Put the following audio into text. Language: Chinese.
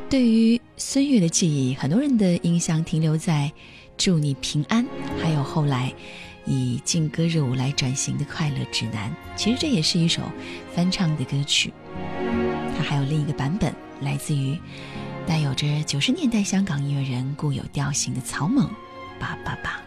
对于孙悦的记忆，很多人的印象停留在祝你平安，还有后来以劲歌热舞来转型的快乐指南。其实这也是一首翻唱的歌曲，它还有另一个版本，来自于带有着90年代香港音乐人固有调性的草蜢，爸爸爸。